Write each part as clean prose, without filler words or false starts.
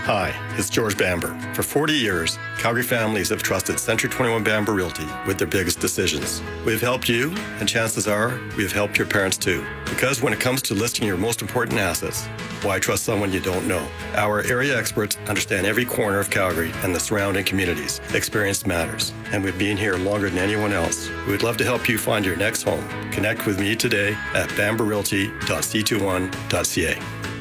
Hi, it's George Bamber. For 40 years, Calgary families have trusted Century 21 Bamber Realty with their biggest decisions. We've helped you, and chances are we've helped your parents too. Because when it comes to listing your most important assets, why trust someone you don't know? Our area experts understand every corner of Calgary and the surrounding communities. Experience matters, and we've been here longer than anyone else. We'd love to help you find your next home. Connect with me today at bamberrealty.c21.ca.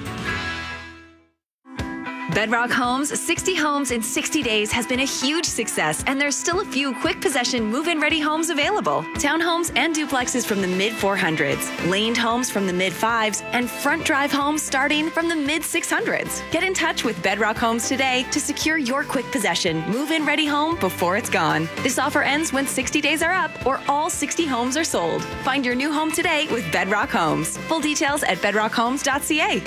Bedrock Homes, 60 homes in 60 days has been a huge success, and there's still a few quick possession move-in ready homes available. Townhomes and duplexes from the mid-400s, laned homes from the mid-5s, and front drive homes starting from the mid-600s. Get in touch with Bedrock Homes today to secure your quick possession move-in ready home before it's gone. This offer ends when 60 days are up or all 60 homes are sold. Find your new home today with Bedrock Homes. Full details at bedrockhomes.ca.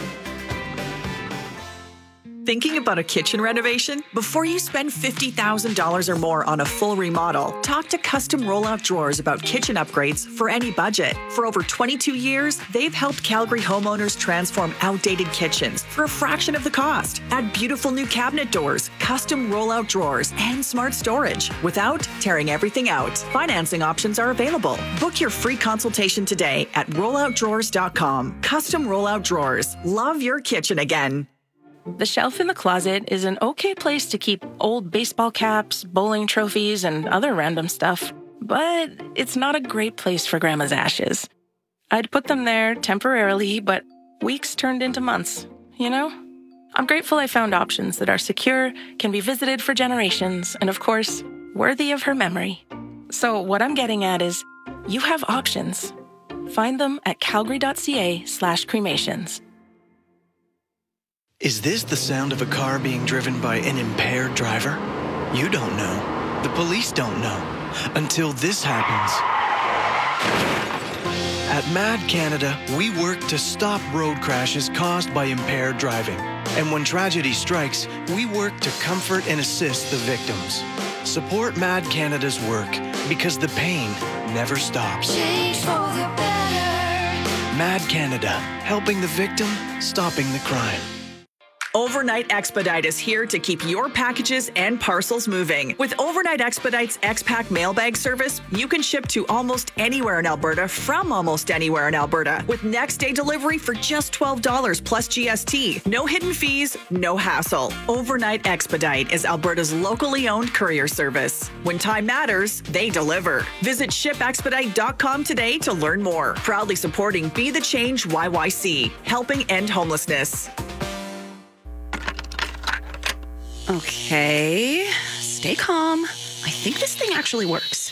Thinking about a kitchen renovation? Before you spend $50,000 or more on a full remodel, talk to Custom Rollout Drawers about kitchen upgrades for any budget. For over 22 years, they've helped Calgary homeowners transform outdated kitchens for a fraction of the cost. Add beautiful new cabinet doors, custom rollout drawers, and smart storage without tearing everything out. Financing options are available. Book your free consultation today at rolloutdrawers.com. Custom Rollout Drawers. Love your kitchen again. The shelf in the closet is an okay place to keep old baseball caps, bowling trophies, and other random stuff, but it's not a great place for Grandma's ashes. I'd put them there temporarily, but weeks turned into months, you know? I'm grateful I found options that are secure, can be visited for generations, and of course, worthy of her memory. So what I'm getting at is, you have options. Find them at calgary.ca/cremations. Is this the sound of a car being driven by an impaired driver? You don't know. The police don't know. Until this happens. At MAD Canada, we work to stop road crashes caused by impaired driving. And when tragedy strikes, we work to comfort and assist the victims. Support MAD Canada's work because the pain never stops. Change for the better. MAD Canada, helping the victim, stopping the crime. Overnight Expedite is here to keep your packages and parcels moving. With Overnight Expedite's X-Pack mailbag service, you can ship to almost anywhere in Alberta from almost anywhere in Alberta with next day delivery for just $12 plus GST. No hidden fees, no hassle. Overnight Expedite is Alberta's locally owned courier service. When time matters, they deliver. Visit shipexpedite.com today to learn more. Proudly supporting Be the Change YYC, helping end homelessness. Okay, stay calm. I think this thing actually works.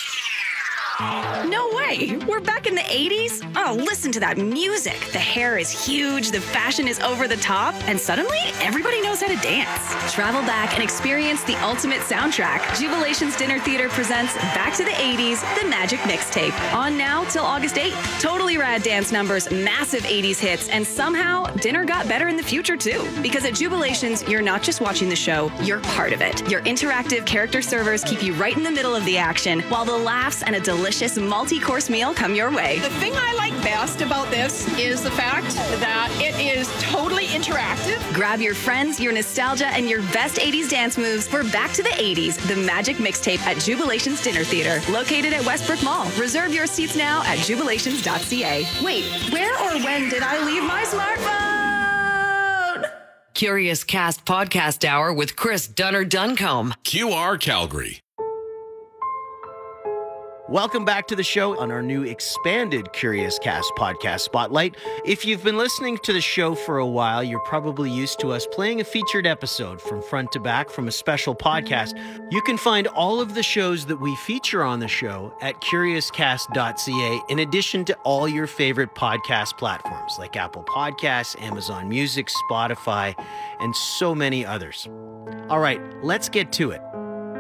No way! We're back in the 80s? Oh, listen to that music. The hair is huge, the fashion is over the top, and suddenly everybody knows how to dance. Travel back and experience the ultimate soundtrack. Jubilation's Dinner Theater presents Back to the 80s, The Magic Mixtape. On now till August 8th. Totally rad dance numbers, massive 80s hits, and somehow dinner got better in the future too. Because at Jubilations, you're not just watching the show, you're part of it. Your interactive character servers keep you right in the middle of the action, while the laughs and a delicious multi-course meal come your way. The thing I like best about this is the fact that it is totally interactive. Grab your friends, your nostalgia, and your best 80s dance moves for Back to the 80s, The Magic Mixtape at Jubilation's Dinner Theater, located at Westbrook Mall. Reserve your seats now at jubilations.ca. Wait, where or when did I leave my smartphone? Curious Cast Podcast Hour with Chris Dunner-Duncombe. QR Calgary. Welcome back to the show on our new expanded Curious Cast podcast spotlight. If you've been listening to the show for a while, you're probably used to us playing a featured episode from front to back from a special podcast. You can find all of the shows that we feature on the show at curiouscast.ca, in addition to all your favorite podcast platforms like Apple Podcasts, Amazon Music, Spotify, and so many others. All right, let's get to it.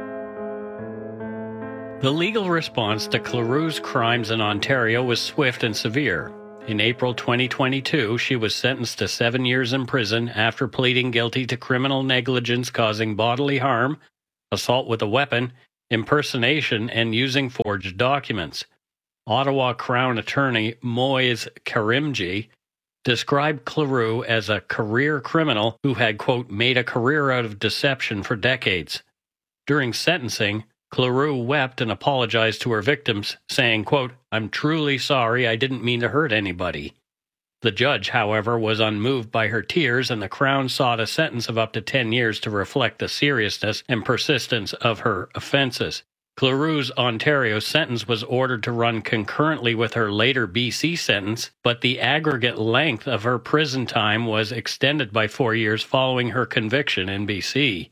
The legal response to Claroux's crimes in Ontario was swift and severe. In April 2022, she was sentenced to 7 years in prison after pleading guilty to criminal negligence causing bodily harm, assault with a weapon, impersonation, and using forged documents. Ottawa Crown Attorney Moise Karimji described Cleroux as a career criminal who had, quote, made a career out of deception for decades. During sentencing, Cleroux wept and apologized to her victims, saying, quote, "I'm truly sorry, I didn't mean to hurt anybody." The judge, however, was unmoved by her tears, and the Crown sought a sentence of up to 10 years to reflect the seriousness and persistence of her offenses. Cleroux's Ontario sentence was ordered to run concurrently with her later BC sentence, but the aggregate length of her prison time was extended by 4 years following her conviction in BC.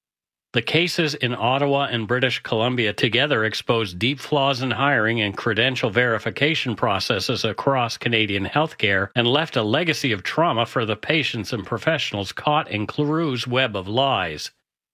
The cases in Ottawa and British Columbia together exposed deep flaws in hiring and credential verification processes across Canadian healthcare and left a legacy of trauma for the patients and professionals caught in Cleroux's web of lies.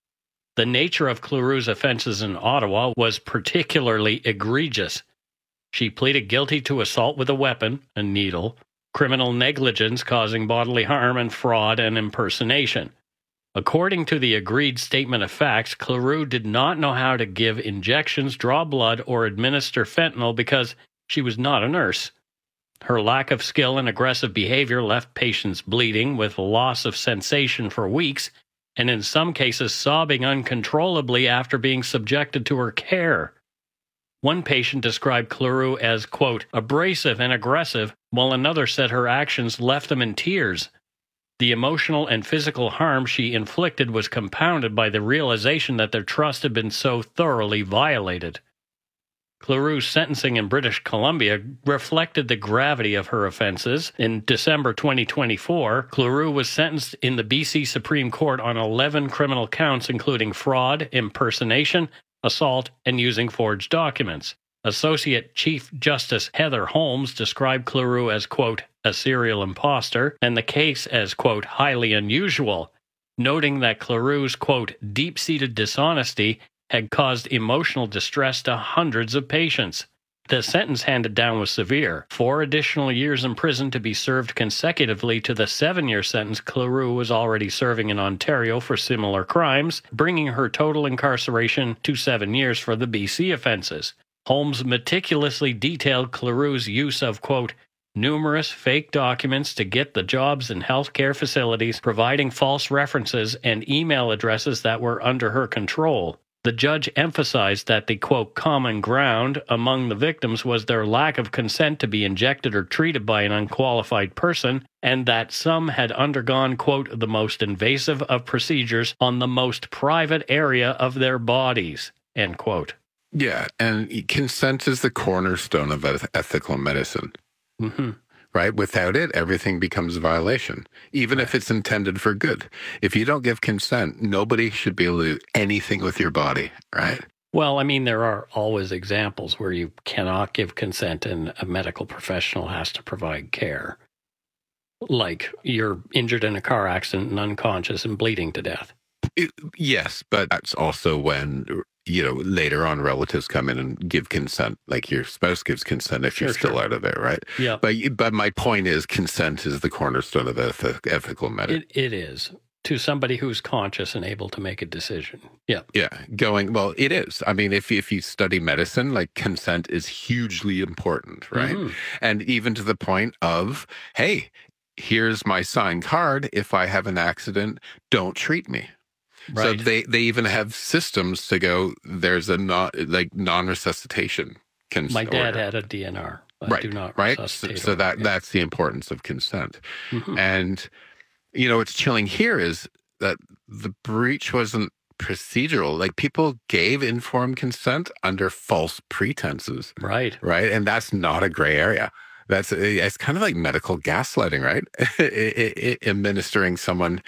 The nature of Cleroux's offenses in Ottawa was particularly egregious. She pleaded guilty to assault with a weapon, a needle, criminal negligence causing bodily harm, and fraud and impersonation. According to the agreed statement of facts, Cleroux did not know how to give injections, draw blood, or administer fentanyl because she was not a nurse. Her lack of skill and aggressive behavior left patients bleeding with loss of sensation for weeks, and in some cases sobbing uncontrollably after being subjected to her care. One patient described Cleroux as, quote, abrasive and aggressive, while another said her actions left them in tears. The emotional and physical harm she inflicted was compounded by the realization that their trust had been so thoroughly violated. Cleroux's sentencing in British Columbia reflected the gravity of her offenses. In December 2024, Cleroux was sentenced in the BC Supreme Court on 11 criminal counts, including fraud, impersonation, assault, and using forged documents. Associate Chief Justice Heather Holmes described Cleroux as, quote, a serial imposter, and the case as, quote, highly unusual, noting that Cleroux's, quote, deep-seated dishonesty had caused emotional distress to hundreds of patients. The sentence handed down was severe, 4 additional years in prison to be served consecutively to the 7-year sentence Cleroux was already serving in Ontario for similar crimes, bringing her total incarceration to 7 years for the BC offenses. Holmes meticulously detailed Cleroux's use of, quote, numerous fake documents to get the jobs in healthcare facilities, providing false references and email addresses that were under her control. The judge emphasized that the, quote, common ground among the victims was their lack of consent to be injected or treated by an unqualified person, and that some had undergone, quote, the most invasive of procedures on the most private area of their bodies, end quote. Yeah, and consent is the cornerstone of ethical medicine. Mm-hmm. Right? Without it, everything becomes a violation, even if it's intended for good. If you don't give consent, nobody should be able to do anything with your body, right? Well, I mean, there are always examples where you cannot give consent and a medical professional has to provide care. Like you're injured in a car accident and unconscious and bleeding to death. Yes, but that's also when, you know, later on relatives come in and give consent, like your spouse gives consent if you're still out of it, right? Yeah. But my point is consent is the cornerstone of ethical medicine. It is. To somebody who's conscious and able to make a decision. Yeah. Yeah. Well, it is. I mean, if you study medicine, like consent is hugely important, right? Mm-hmm. And even to the point of, hey, here's my signed card. If I have an accident, don't treat me. Right. So they even have systems to go, there's a non-resuscitation consent. My dad had a DNR. Right. Do not right. resuscitate. So that's the importance of consent. Mm-hmm. And, you know, what's chilling here is that the breach wasn't procedural. Like people gave informed consent under false pretenses. Right. Right. And that's not a gray area. It's kind of like medical gaslighting, right? Administering someone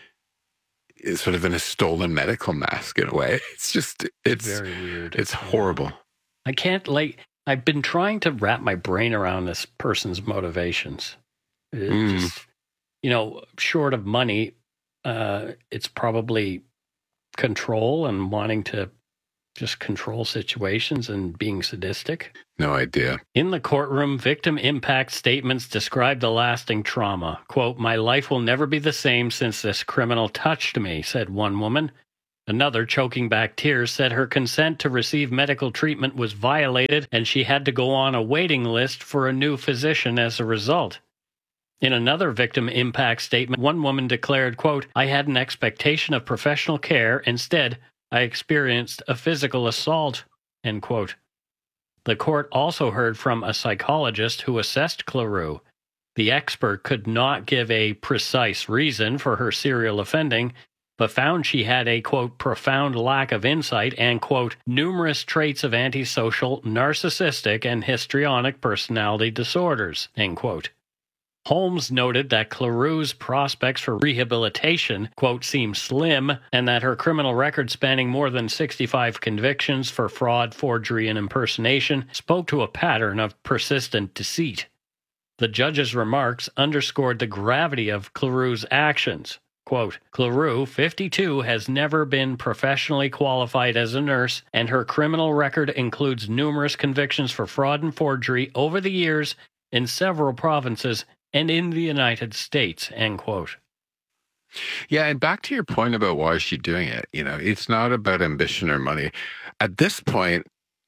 sort of in a stolen medical mask in a way. It's very weird. It's horrible. I can't I've been trying to wrap my brain around this person's motivations. Just, you know, short of money, it's probably control and wanting to just control situations and being sadistic. No idea. In the courtroom, victim impact statements describe the lasting trauma. Quote, my life will never be the same since this criminal touched me, said one woman. Another, choking back tears, said her consent to receive medical treatment was violated and she had to go on a waiting list for a new physician as a result. In another victim impact statement, one woman declared, quote, "I had an expectation of professional care. Instead, I experienced a physical assault," end quote. The court also heard from a psychologist who assessed Cleroux. The expert could not give a precise reason for her serial offending, but found she had a, quote, "profound lack of insight" and, quote, "numerous traits of antisocial, narcissistic, and histrionic personality disorders," end quote. Holmes noted that Cleroux's prospects for rehabilitation, quote, "seem slim," and that her criminal record spanning more than 65 convictions for fraud, forgery, and impersonation spoke to a pattern of persistent deceit. The judge's remarks underscored the gravity of Cleroux's actions. Quote, "Cleroux, 52, has never been professionally qualified as a nurse, and her criminal record includes numerous convictions for fraud and forgery over the years in several provinces and in the United States," end quote. Yeah, and back to your point about why is she doing it, it's not about ambition or money. At this point,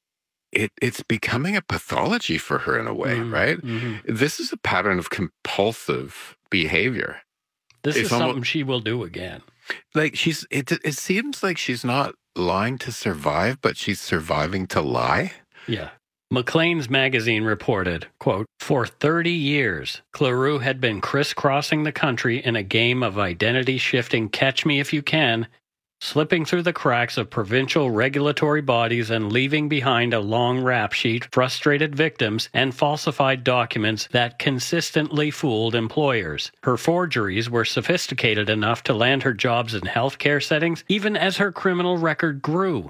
it's becoming a pathology for her in a way, right? Mm-hmm. This is a pattern of compulsive behavior. This is something she will do again. Like it seems like she's not lying to survive, but she's surviving to lie. Yeah. Maclean's magazine reported, quote, "For 30 years, Cleroux had been crisscrossing the country in a game of identity-shifting catch me if you can, slipping through the cracks of provincial regulatory bodies and leaving behind a long rap sheet, frustrated victims, and falsified documents that consistently fooled employers. Her forgeries were sophisticated enough to land her jobs in healthcare settings, even as her criminal record grew.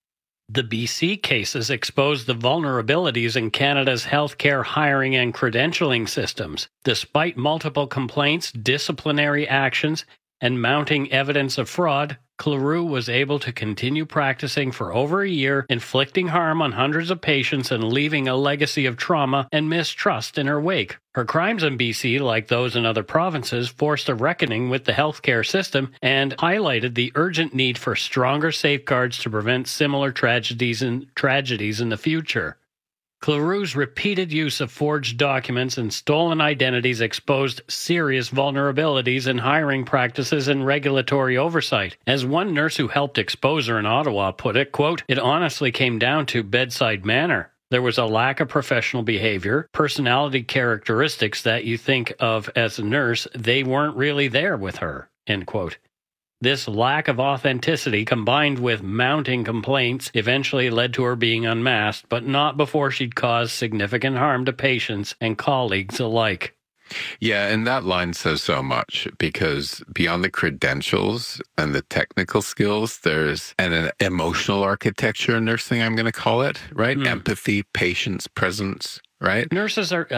The BC cases exposed the vulnerabilities in Canada's healthcare hiring and credentialing systems. Despite multiple complaints, disciplinary actions, and mounting evidence of fraud, Cleroux was able to continue practicing for over a year, inflicting harm on hundreds of patients and leaving a legacy of trauma and mistrust in her wake. Her crimes in BC, like those in other provinces, forced a reckoning with the healthcare system and highlighted the urgent need for stronger safeguards to prevent similar tragedies in the future. Cleroux's repeated use of forged documents and stolen identities exposed serious vulnerabilities in hiring practices and regulatory oversight. As one nurse who helped expose her in Ottawa put it, quote, "It honestly came down to bedside manner. There was a lack of professional behavior, personality characteristics that you think of as a nurse, they weren't really there with her," end quote. This lack of authenticity, combined with mounting complaints, eventually led to her being unmasked, but not before she'd caused significant harm to patients and colleagues alike. Yeah, and that line says so much, because beyond the credentials and the technical skills, there's an emotional architecture in nursing, I'm going to call it, right? Empathy, patience, presence. Right? Nurses are,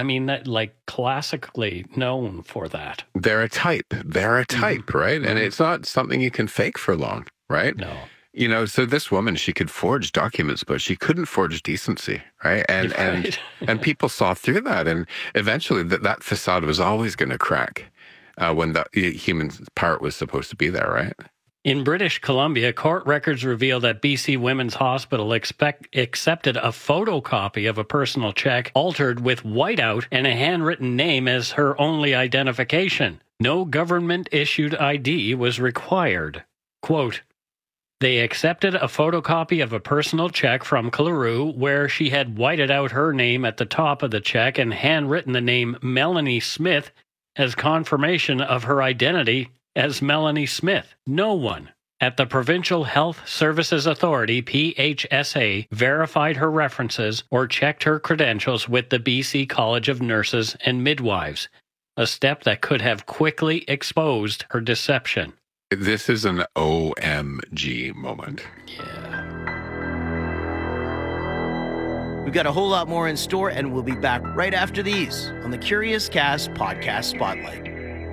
classically known for that. They're a type, right? And it's not something you can fake for long, right? No. So this woman, she could forge documents, but she couldn't forge decency, right? And people saw through that. And eventually that facade was always going to crack when the human part was supposed to be there, right? In British Columbia, court records reveal that BC Women's Hospital accepted a photocopy of a personal check altered with whiteout and a handwritten name as her only identification. No government-issued ID was required. Quote, "They accepted a photocopy of a personal check from Cleroux where she had whited out her name at the top of the check and handwritten the name Melanie Smith as confirmation of her identity as Melanie Smith. No one at the Provincial Health Services Authority, PHSA, verified her references or checked her credentials with the BC College of Nurses and Midwives, a step that could have quickly exposed her deception." This is an OMG moment. Yeah. We've got a whole lot more in store, and we'll be back right after these on the Curious Cast Podcast Spotlight.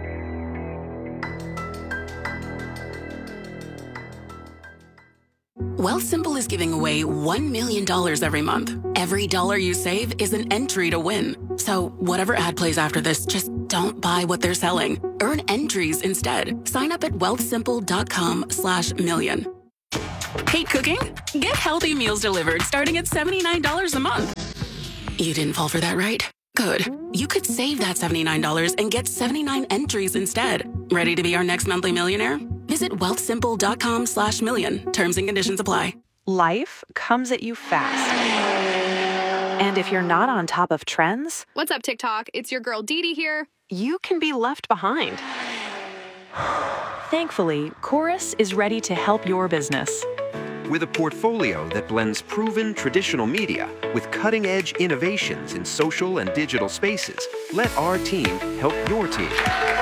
Wealthsimple is giving away $1 million every month. Every dollar you save is an entry to win. So whatever ad plays after this, just don't buy what they're selling. Earn entries instead. Sign up at wealthsimple.com/million. Hate cooking? Get healthy meals delivered starting at $79 a month. You didn't fall for that, right? Good. You could save that $79 and get 79 entries instead. Ready to be our next monthly millionaire? Visit wealthsimple.com/million. Terms and conditions apply. Life comes at you fast. And if you're not on top of trends... What's up, TikTok? It's your girl Dee Dee here. You can be left behind. Thankfully, Chorus is ready to help your business. With a portfolio that blends proven traditional media with cutting-edge innovations in social and digital spaces, let our team help your team.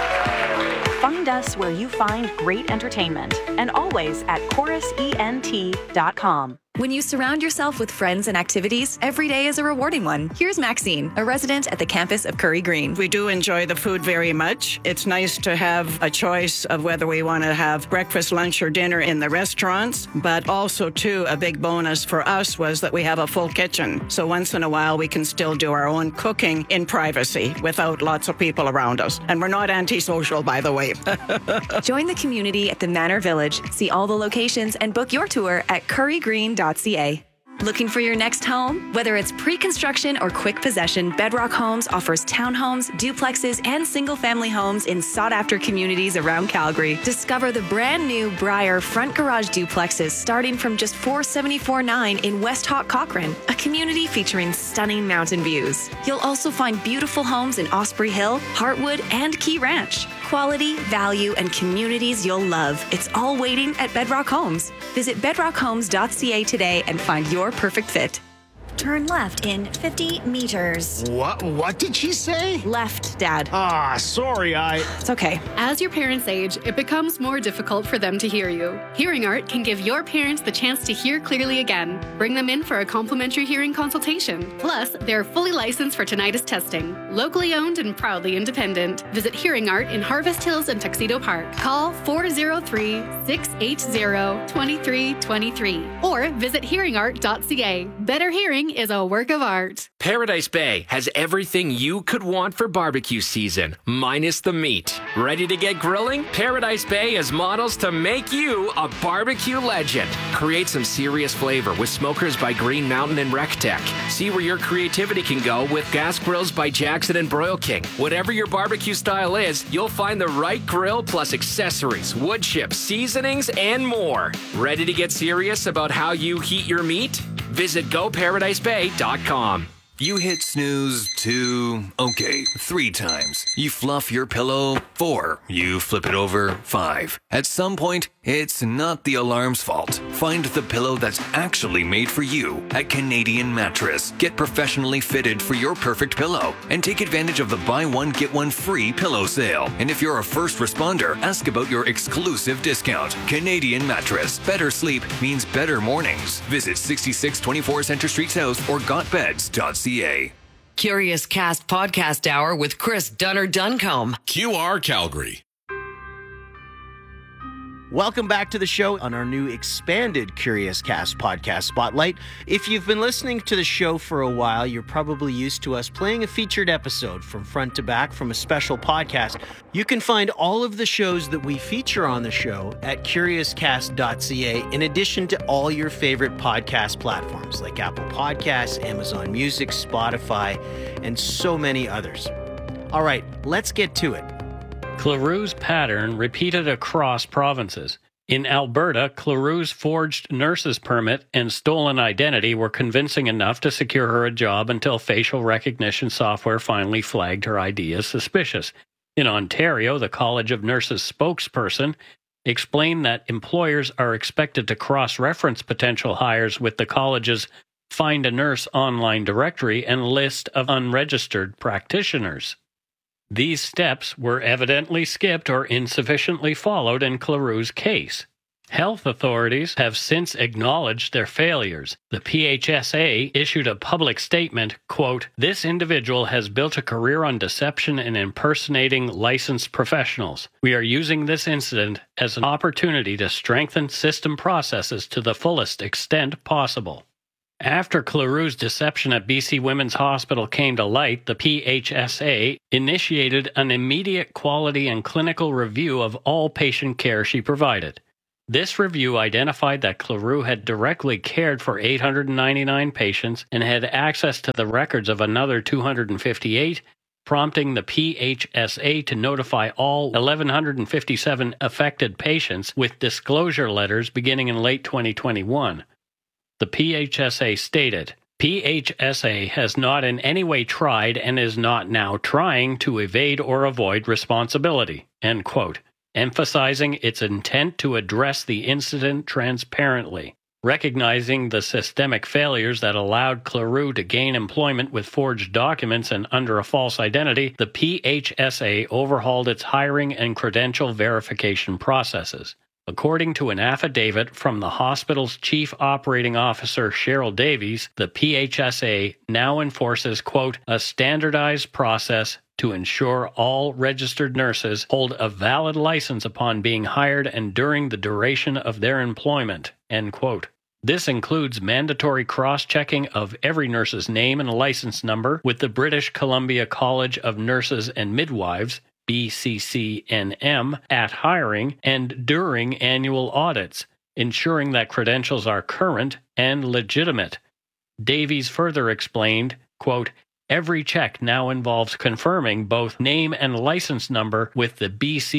Find us where you find great entertainment, and always at chorusent.com. When you surround yourself with friends and activities, every day is a rewarding one. Here's Maxine, a resident at the campus of Curry Green. We do enjoy the food very much. It's nice to have a choice of whether we want to have breakfast, lunch, or dinner in the restaurants, but also, too, a big bonus for us was that we have a full kitchen. So once in a while, we can still do our own cooking in privacy without lots of people around us. And we're not antisocial, by the way. Join the community at the Manor Village. See all the locations and book your tour at currygreen.ca. Looking for your next home? Whether it's pre-construction or quick possession, Bedrock Homes offers townhomes, duplexes, and single-family homes in sought-after communities around Calgary. Discover the brand-new Briar front garage duplexes starting from just $474.9 in West Hawk Cochrane, a community featuring stunning mountain views. You'll also find beautiful homes in Osprey Hill, Heartwood, and Key Ranch. Quality, value, and communities you'll love. It's all waiting at Bedrock Homes. Visit bedrockhomes.ca today and find your perfect fit. Turn left in 50 meters. What did she say? Left, Dad. Sorry, It's okay. As your parents age, it becomes more difficult for them to hear you. Hearing Art can give your parents the chance to hear clearly again. Bring them in for a complimentary hearing consultation. Plus, they're fully licensed for tinnitus testing. Locally owned and proudly independent. Visit Hearing Art in Harvest Hills and Tuxedo Park. Call 403-680-2323 or visit hearingart.ca. Better hearing is a work of art. Paradise Bay has everything you could want for barbecue season, minus the meat. Ready to get grilling? Paradise Bay has models to make you a barbecue legend. Create some serious flavor with smokers by Green Mountain and RecTech. See where your creativity can go with gas grills by Jackson and Broil King. Whatever your barbecue style is, you'll find the right grill plus accessories, wood chips, seasonings, and more. Ready to get serious about how you heat your meat? Visit GoParadiseBay.com. You hit snooze 3 times. You fluff your pillow 4. You flip it over 5. At some point, it's not the alarm's fault. Find the pillow that's actually made for you at Canadian Mattress. Get professionally fitted for your perfect pillow and take advantage of the buy one get one free pillow sale. And if you're a first responder, ask about your exclusive discount. Canadian Mattress. Better sleep means better mornings. Visit 6624 Centre Street South or gotbeds.ca. Curious Cast Podcast Hour with Chris Duncombe. QR Calgary. Welcome back to the show on our new expanded Curious Cast podcast spotlight. If you've been listening to the show for a while, you're probably used to us playing a featured episode from front to back from a special podcast. You can find all of the shows that we feature on the show at curiouscast.ca, in addition to all your favorite podcast platforms like Apple Podcasts, Amazon Music, Spotify, and so many others. All right, let's get to it. Claroux pattern repeated across provinces. In Alberta, Claroux' forged nurse's permit and stolen identity were convincing enough to secure her a job until facial recognition software finally flagged her ID as suspicious. In Ontario, the College of Nurses spokesperson explained that employers are expected to cross-reference potential hires with the college's Find a Nurse online directory and list of unregistered practitioners. These steps were evidently skipped or insufficiently followed in Claroux' case. Health authorities have since acknowledged their failures. The PHSA issued a public statement, quote, "This individual has built a career on deception and impersonating licensed professionals. We are using this incident as an opportunity to strengthen system processes to the fullest extent possible." After Claroux' deception at BC Women's Hospital came to light, the PHSA initiated an immediate quality and clinical review of all patient care she provided. This review identified that Cleroux had directly cared for 899 patients and had access to the records of another 258, prompting the PHSA to notify all 1,157 affected patients with disclosure letters beginning in late 2021. The PHSA stated, PHSA has not in any way tried and is not now trying to evade or avoid responsibility, end quote, emphasizing its intent to address the incident transparently. Recognizing the systemic failures that allowed Cleroux to gain employment with forged documents and under a false identity, the PHSA overhauled its hiring and credential verification processes. According to an affidavit from the hospital's Chief Operating Officer, Cheryl Davies, the PHSA now enforces, quote, a standardized process to ensure all registered nurses hold a valid license upon being hired and during the duration of their employment, end quote. This includes mandatory cross-checking of every nurse's name and license number with the British Columbia College of Nurses and Midwives, BCCNM, at hiring and during annual audits, ensuring that credentials are current and legitimate. Davies further explained, quote, every check now involves confirming both name and license number with the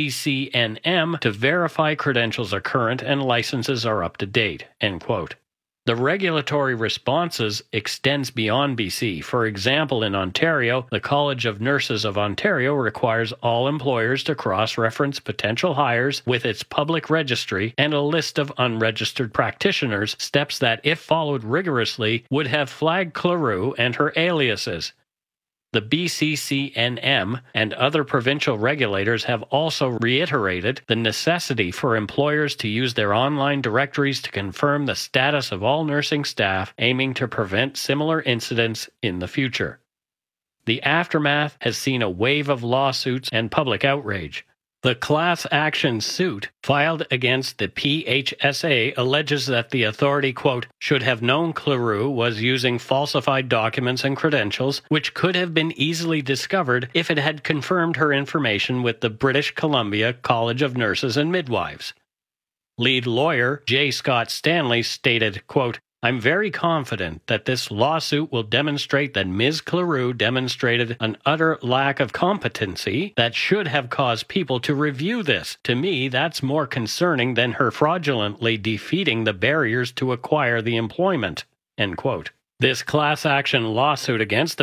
BCCNM to verify credentials are current and licenses are up to date, end quote. The regulatory responses extends beyond BC. For example, in Ontario, the College of Nurses of Ontario requires all employers to cross-reference potential hires with its public registry and a list of unregistered practitioners, steps that, if followed rigorously, would have flagged Cleroux and her aliases. The BCCNM and other provincial regulators have also reiterated the necessity for employers to use their online directories to confirm the status of all nursing staff, aiming to prevent similar incidents in the future. The aftermath has seen a wave of lawsuits and public outrage. The class action suit filed against the PHSA alleges that the authority, quote, should have known Cleroux was using falsified documents and credentials, which could have been easily discovered if it had confirmed her information with the British Columbia College of Nurses and Midwives. Lead lawyer J. Scott Stanley stated, quote, I'm very confident that this lawsuit will demonstrate that Ms. Cleroux demonstrated an utter lack of competency that should have caused people to review this. To me, that's more concerning than her fraudulently defeating the barriers to acquire the employment, end quote. This class action lawsuit against the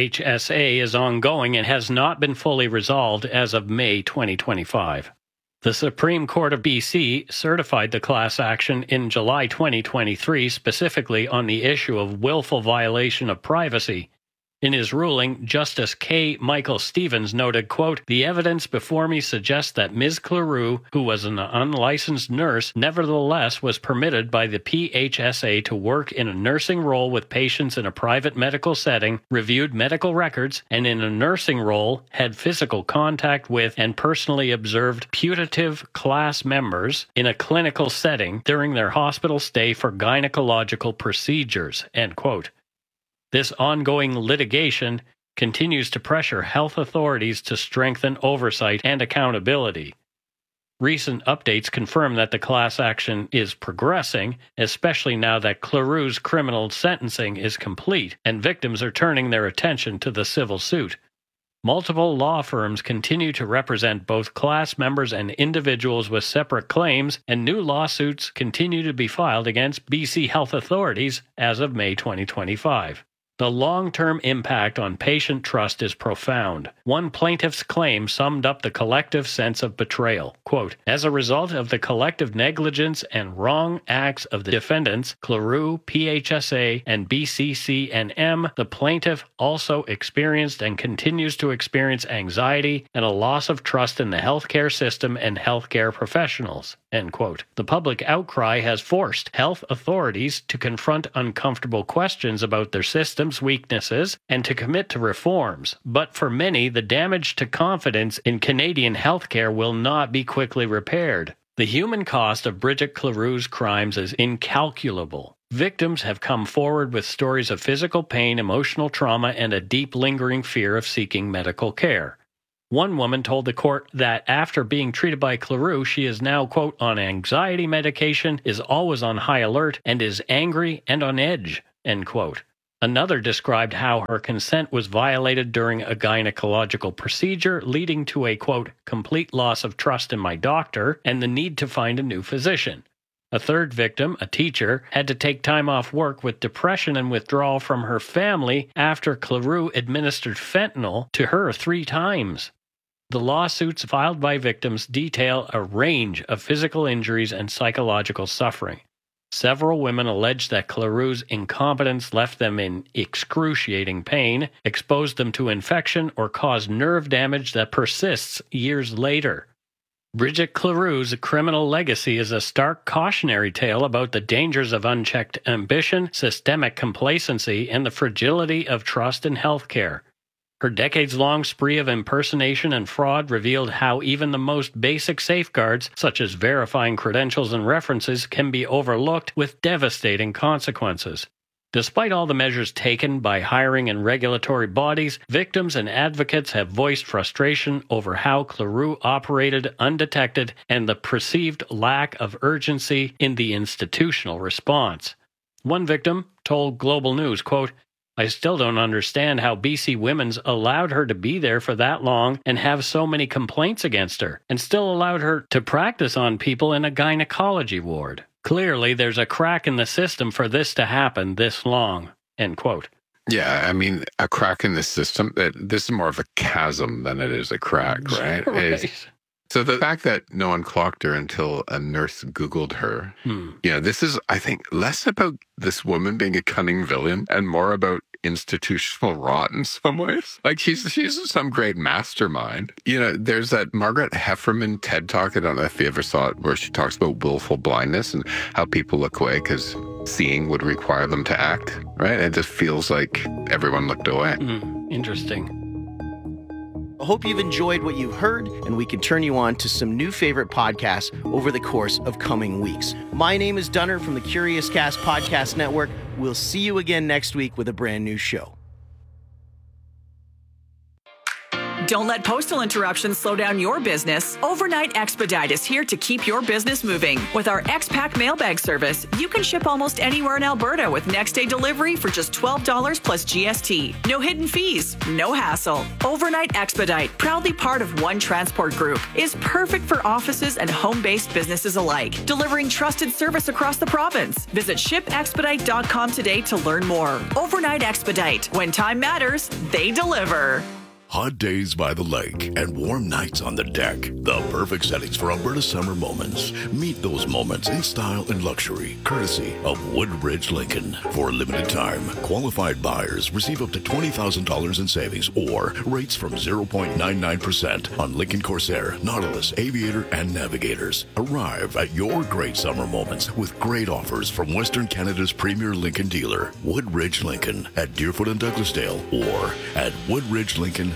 PHSA is ongoing and has not been fully resolved as of May 2025. The Supreme Court of BC certified the class action in July 2023 specifically on the issue of willful violation of privacy. In his ruling, Justice K. Michael Stevens noted, quote, the evidence before me suggests that Ms. Cleroux, who was an unlicensed nurse, nevertheless was permitted by the PHSA to work in a nursing role with patients in a private medical setting, reviewed medical records, and in a nursing role had physical contact with and personally observed putative class members in a clinical setting during their hospital stay for gynecological procedures, end quote. This ongoing litigation continues to pressure health authorities to strengthen oversight and accountability. Recent updates confirm that the class action is progressing, especially now that Cleroux's criminal sentencing is complete and victims are turning their attention to the civil suit. Multiple law firms continue to represent both class members and individuals with separate claims, and new lawsuits continue to be filed against BC health authorities as of May 2025. The long-term impact on patient trust is profound. One plaintiff's claim summed up the collective sense of betrayal. Quote, as a result of the collective negligence and wrong acts of the defendants, Cleroux, PHSA, and BCCNM, the plaintiff also experienced and continues to experience anxiety and a loss of trust in the healthcare system and healthcare professionals. End quote. The public outcry has forced health authorities to confront uncomfortable questions about their system's weaknesses and to commit to reforms. But for many, the damage to confidence in Canadian healthcare will not be quickly repaired. The human cost of Bridget Cleroux's crimes is incalculable. Victims have come forward with stories of physical pain, emotional trauma, and a deep lingering fear of seeking medical care. One woman told the court that after being treated by Cleroux, she is now, quote, on anxiety medication, is always on high alert, and is angry and on edge, end quote. Another described how her consent was violated during a gynecological procedure, leading to a, quote, complete loss of trust in my doctor and the need to find a new physician. A third victim, a teacher, had to take time off work with depression and withdrawal from her family after Cleroux administered fentanyl to her 3 times. The lawsuits filed by victims detail a range of physical injuries and psychological suffering. Several women allege that Cleroux's incompetence left them in excruciating pain, exposed them to infection, or caused nerve damage that persists years later. Brigitte Cleroux's criminal legacy is a stark cautionary tale about the dangers of unchecked ambition, systemic complacency, and the fragility of trust in healthcare. Her decades-long spree of impersonation and fraud revealed how even the most basic safeguards, such as verifying credentials and references, can be overlooked with devastating consequences. Despite all the measures taken by hiring and regulatory bodies, victims and advocates have voiced frustration over how Cleroux operated undetected and the perceived lack of urgency in the institutional response. One victim told Global News, quote, I still don't understand how BC Women's allowed her to be there for that long and have so many complaints against her, and still allowed her to practice on people in a gynecology ward. Clearly, there's a crack in the system for this to happen this long, end quote. Yeah, I mean, a crack in the system, this is more of a chasm than it is a crack, right? Right. So the fact that no one clocked her until a nurse Googled her, this is, I think, less about this woman being a cunning villain and more about institutional rot in some ways. Like she's some great mastermind. There's that Margaret Heffernan TED Talk, I don't know if you ever saw it, where she talks about willful blindness and how people look away because seeing would require them to act, right? It just feels like everyone looked away. Interesting. I hope you've enjoyed what you've heard, and we can turn you on to some new favorite podcasts over the course of coming weeks. My name is Dunner from the Curious Cast Podcast Network. We'll see you again next week with a brand new show. Don't let postal interruptions slow down your business. Overnight Expedite is here to keep your business moving. With our X-Pack mailbag service, you can ship almost anywhere in Alberta with next-day delivery for just $12 plus GST. No hidden fees, no hassle. Overnight Expedite, proudly part of One Transport Group, is perfect for offices and home-based businesses alike, delivering trusted service across the province. Visit shipexpedite.com today to learn more. Overnight Expedite. When time matters, they deliver. Hot days by the lake and warm nights on the deck. The perfect settings for Alberta summer moments. Meet those moments in style and luxury, courtesy of Woodbridge Lincoln. For a limited time, qualified buyers receive up to $20,000 in savings or rates from 0.99% on Lincoln Corsair, Nautilus, Aviator, and Navigators. Arrive at your great summer moments with great offers from Western Canada's premier Lincoln dealer, Woodbridge Lincoln, at Deerfoot and Douglasdale or at woodridgelincoln.com.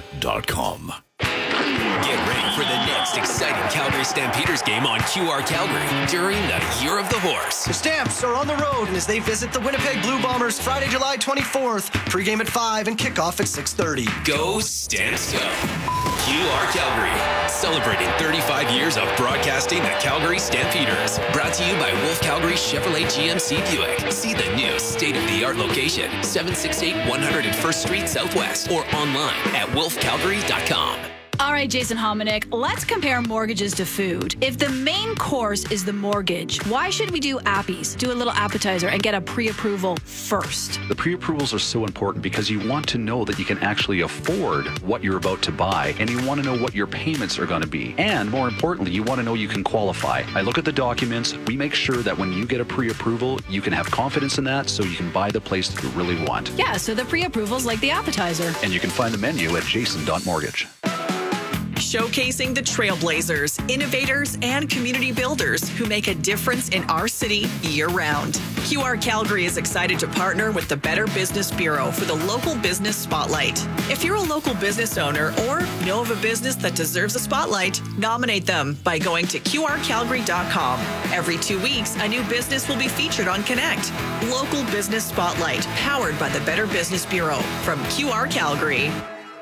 Get ready for the next exciting Calgary Stampeders game on QR Calgary during the Year of the Horse. The Stamps are on the road as they visit the Winnipeg Blue Bombers Friday, July 24th. Pre-game at 5 and kickoff at 6:30. Go Stamps go! QR Calgary, celebrating 35 years of broadcasting the Calgary Stampeders. Brought to you by Wolf Calgary Chevrolet GMC Buick. See the new state-of-the-art location, 768 101st Street Southwest, or online at wolfcalgary.com. All right, Jason Hominick, let's compare mortgages to food. If the main course is the mortgage, why should we do appies, do a little appetizer, and get a pre-approval first? The pre-approvals are so important because you want to know that you can actually afford what you're about to buy, and you want to know what your payments are going to be. And more importantly, you want to know you can qualify. I look at the documents. We make sure that when you get a pre-approval, you can have confidence in that so you can buy the place that you really want. Yeah, so the pre-approval's like the appetizer. And you can find the menu at jason.mortgage. Showcasing the trailblazers, innovators, and community builders who make a difference in our city year-round. QR Calgary is excited to partner with the Better Business Bureau for the Local Business Spotlight. If you're a local business owner or know of a business that deserves a spotlight, nominate them by going to qrcalgary.com. Every 2 weeks, a new business will be featured on Connect. Local Business Spotlight, powered by the Better Business Bureau from QR Calgary.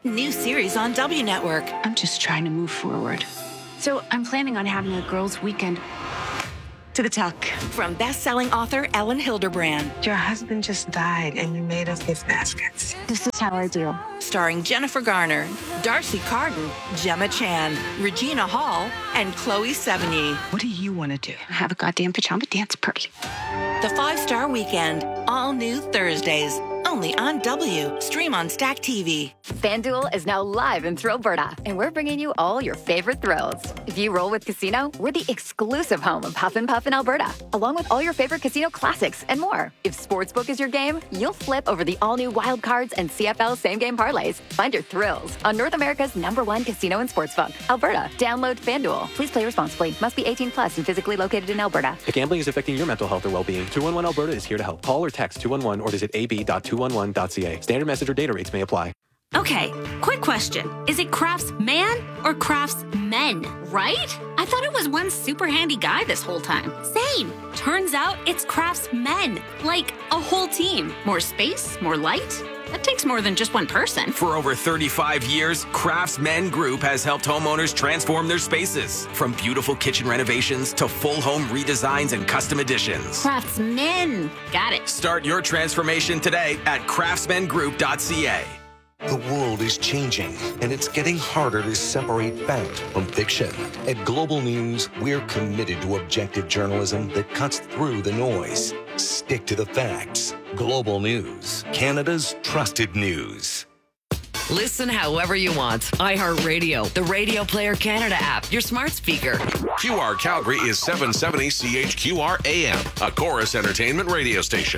New series on W Network. I'm just trying to move forward. So I'm planning on having a girls' weekend to the tuck. From best-selling author Ellen Hilderbrand. Your husband just died and you made us gift baskets. This is how I do. Starring Jennifer Garner, Darcy Carden, Gemma Chan, Regina Hall, and Chloe Sevigny. What do you want to do? Have a goddamn pajama dance party. The 5-Star Weekend, all new Thursdays. Only on W. Stream on Stack TV. FanDuel is now live in Thrillberta, and we're bringing you all your favorite thrills. If you roll with Casino, we're the exclusive home of Huff and Puff in Alberta, along with all your favorite casino classics and more. If Sportsbook is your game, you'll flip over the all-new Wild Cards and CFL same-game parlays. Find your thrills on North America's #1 casino and sportsbook, Alberta. Download FanDuel. Please play responsibly. Must be 18 plus and physically located in Alberta. If gambling is affecting your mental health or well-being, 211 Alberta is here to help. Call or text 211 or visit ab.211.ca. Standard message or data rates may apply. Okay, quick question. Is it Craftsman or Craftsmen, right? I thought it was one super handy guy this whole time. Same. Turns out it's Craftsmen, like a whole team. More space, more light. That takes more than just one person. For over 35 years, Craftsmen Group has helped homeowners transform their spaces. From beautiful kitchen renovations to full home redesigns and custom additions. Craftsmen. Got it. Start your transformation today at craftsmengroup.ca. The world is changing, and it's getting harder to separate fact from fiction. At Global News, we're committed to objective journalism that cuts through the noise. Stick to the facts. Global News, Canada's trusted news. Listen however you want. iHeartRadio, the Radio Player Canada app, your smart speaker. QR Calgary is 770 CHQR AM, a Chorus Entertainment radio station.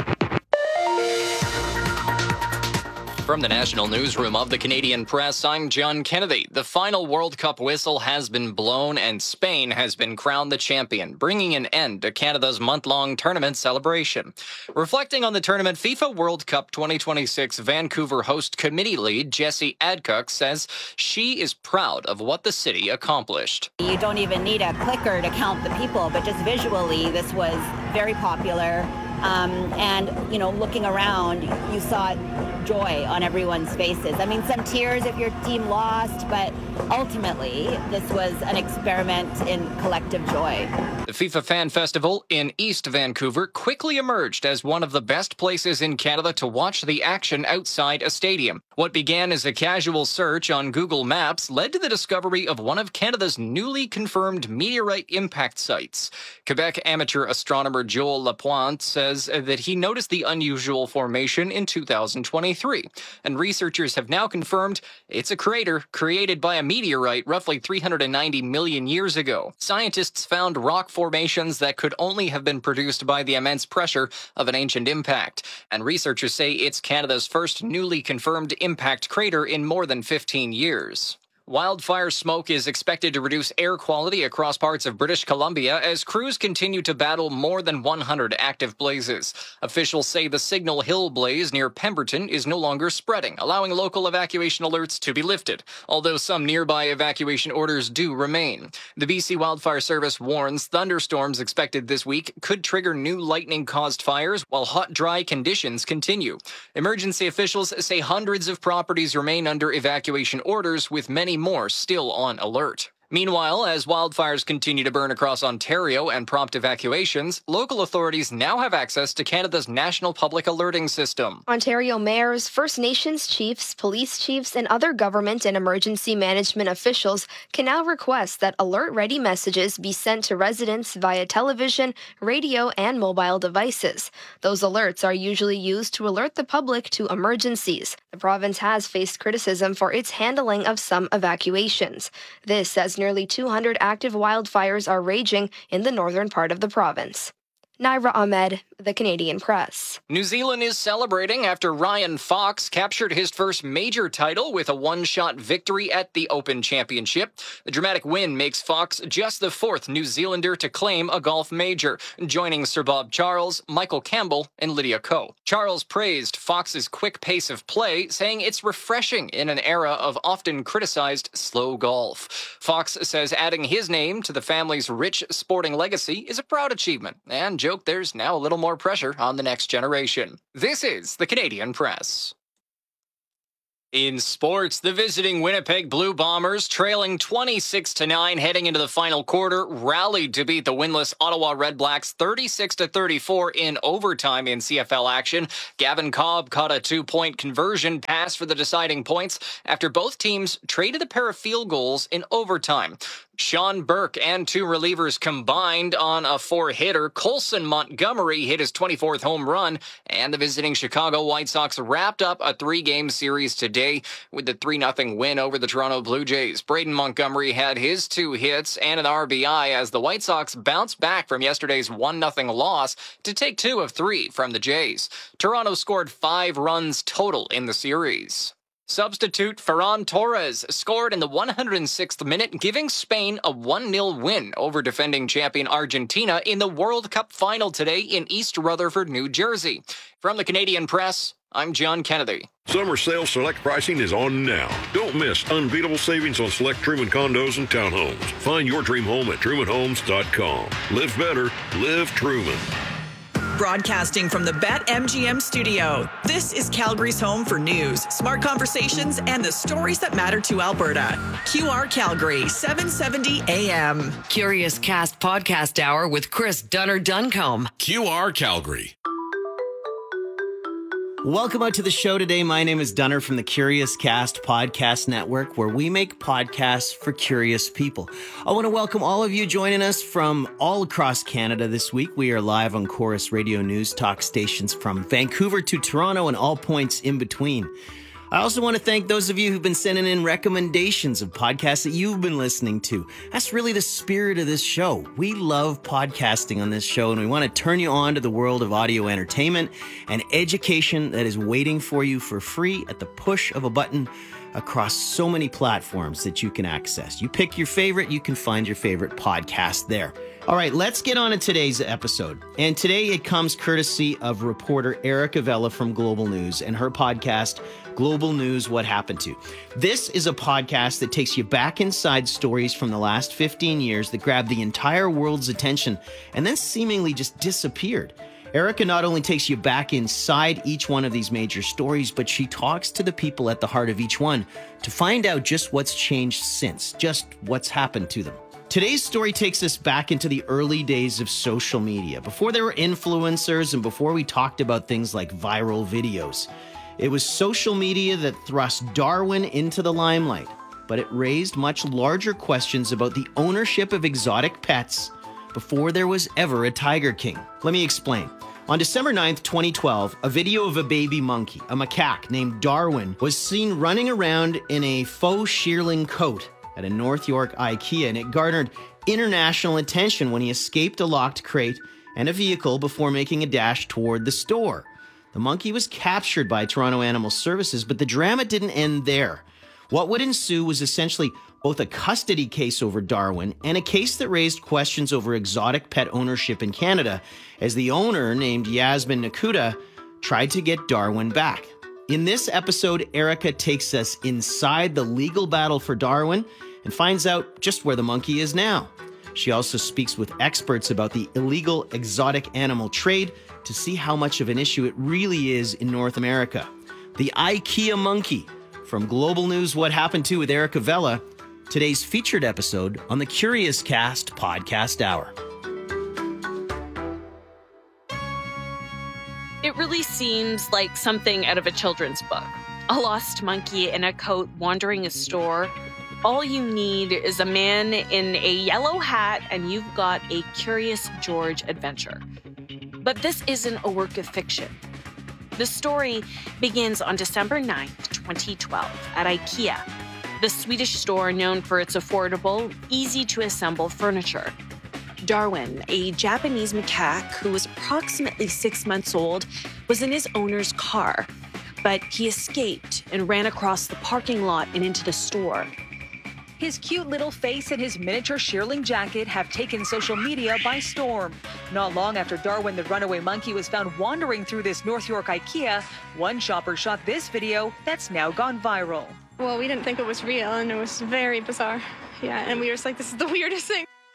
From the National Newsroom of the Canadian Press, I'm John Kennedy. The final World Cup whistle has been blown and Spain has been crowned the champion, bringing an end to Canada's month-long tournament celebration. Reflecting on the tournament, FIFA World Cup 2026 Vancouver host committee lead Jessie Adcock says she is proud of what the city accomplished. You don't even need a clicker to count the people, but just visually, this was very popular. And, you know, looking around, you saw joy on everyone's faces. I mean, some tears if your team lost, but ultimately, this was an experiment in collective joy. The FIFA Fan Festival in East Vancouver quickly emerged as one of the best places in Canada to watch the action outside a stadium. What began as a casual search on Google Maps led to the discovery of one of Canada's newly confirmed meteorite impact sites. Quebec amateur astronomer Joel Lapointe says that he noticed the unusual formation in 2023, and researchers have now confirmed it's a crater created by a meteorite roughly 390 million years ago. Scientists found rock formations that could only have been produced by the immense pressure of an ancient impact, and researchers say it's Canada's first newly confirmed impact crater in more than 15 years. Wildfire smoke is expected to reduce air quality across parts of British Columbia as crews continue to battle more than 100 active blazes. Officials say the Signal Hill blaze near Pemberton is no longer spreading, allowing local evacuation alerts to be lifted, although some nearby evacuation orders do remain. The BC Wildfire Service warns thunderstorms expected this week could trigger new lightning-caused fires while hot, dry conditions continue. Emergency officials say hundreds of properties remain under evacuation orders, with many more still on alert. Meanwhile, as wildfires continue to burn across Ontario and prompt evacuations, local authorities now have access to Canada's National Public Alerting System. Ontario mayors, First Nations chiefs, police chiefs, and other government and emergency management officials can now request that alert-ready messages be sent to residents via television, radio, and mobile devices. Those alerts are usually used to alert the public to emergencies. The province has faced criticism for its handling of some evacuations. This as nearly 200 active wildfires are raging in the northern part of the province. Naira Ahmed, The Canadian Press. New Zealand is celebrating after Ryan Fox captured his first major title with a one-shot victory at the Open Championship. The dramatic win makes Fox just the fourth New Zealander to claim a golf major, joining Sir Bob Charles, Michael Campbell, and Lydia Ko. Charles praised Fox's quick pace of play, saying it's refreshing in an era of often criticized slow golf. Fox says adding his name to the family's rich sporting legacy is a proud achievement, and there's now a little more pressure on the next generation. This is the Canadian Press. In sports, the visiting Winnipeg Blue Bombers, trailing 26-9 heading into the final quarter, rallied to beat the winless Ottawa Redblacks 36-34 in overtime in CFL action. Gavin Cobb caught a 2-point conversion pass for the deciding points after both teams traded a pair of field goals in overtime. Sean Burke and 2 relievers combined on a 4-hitter. Colson Montgomery hit his 24th home run, and the visiting Chicago White Sox wrapped up a 3-game series today with the 3-0 win over the Toronto Blue Jays. Braden Montgomery had his 2 hits and an RBI as the White Sox bounced back from yesterday's 1-0 loss to take 2 of 3 from the Jays. Toronto scored 5 runs total in the series. Substitute Ferran Torres scored in the 106th minute, giving Spain a 1-0 win over defending champion Argentina in the World Cup final today in East Rutherford, New Jersey. From the Canadian Press, I'm John Kennedy. Summer sales select pricing is on now. Don't miss unbeatable savings on select Truman condos and townhomes. Find your dream home at trumanhomes.com. Live better, live Truman. Broadcasting from the BetMGM studio, this is Calgary's home for news, smart conversations, and the stories that matter to Alberta. QR Calgary, 770 AM. Curious Cast Podcast Hour with Chris Dunner-Duncombe. QR Calgary. Welcome out to the show today. My name is Dunner from the Curious Cast Podcast Network, where we make podcasts for curious people. I want to welcome all of you joining us from all across Canada this week. We are live on Chorus Radio News Talk stations from Vancouver to Toronto and all points in between. I also want to thank those of you who've been sending in recommendations of podcasts that you've been listening to. That's really the spirit of this show. We love podcasting on this show, and we want to turn you on to the world of audio entertainment and education that is waiting for you for free at the push of a button across so many platforms that you can access. You pick your favorite, you can find your favorite podcast there. All right, let's get on to today's episode. And today it comes courtesy of reporter Erica Vella from Global News and her podcast, Global News, What Happened To. This is a podcast that takes you back inside stories from the last 15 years that grabbed the entire world's attention and then seemingly just disappeared. Erica not only takes you back inside each one of these major stories, but she talks to the people at the heart of each one to find out just what's changed since, just what's happened to them. Today's story takes us back into the early days of social media, before there were influencers and before we talked about things like viral videos. It was social media that thrust Darwin into the limelight, but it raised much larger questions about the ownership of exotic pets before there was ever a Tiger King. Let me explain. On December 9th, 2012, a video of a baby monkey, a macaque named Darwin, was seen running around in a faux shearling coat at a North York IKEA, and it garnered international attention when he escaped a locked crate and a vehicle before making a dash toward the store. The monkey was captured by Toronto Animal Services, but the drama didn't end there. What would ensue was essentially both a custody case over Darwin and a case that raised questions over exotic pet ownership in Canada, as the owner, named Yasmin Nakuda, tried to get Darwin back. In this episode, Erica takes us inside the legal battle for Darwin and finds out just where the monkey is now. She also speaks with experts about the illegal exotic animal trade to see how much of an issue it really is in North America. The IKEA monkey. From Global News, What Happened To with Erica Vella, today's featured episode on the Curious Cast Podcast Hour. It really seems like something out of a children's book. A lost monkey in a coat wandering a store. All you need is a man in a yellow hat and you've got a Curious George adventure. But this isn't a work of fiction. The story begins on December 9th, 2012 at IKEA, the Swedish store known for its affordable, easy-to-assemble furniture. Darwin, a Japanese macaque who was approximately 6 months old, was in his owner's car, but he escaped and ran across the parking lot and into the store. His cute little face and his miniature shearling jacket have taken social media by storm. Not long after Darwin the runaway monkey was found wandering through this North York IKEA, one shopper shot this video that's now gone viral. Well, we didn't think it was real, and it was very bizarre. Yeah, and we were just like, this is the weirdest thing.